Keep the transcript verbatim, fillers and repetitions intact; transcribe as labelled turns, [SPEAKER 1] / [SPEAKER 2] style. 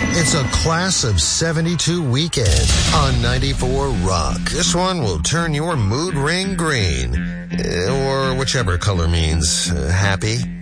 [SPEAKER 1] It's a class of seventy-two weekend on ninety-four Rock. This one will turn your mood ring green. Or whichever color means uh, happy.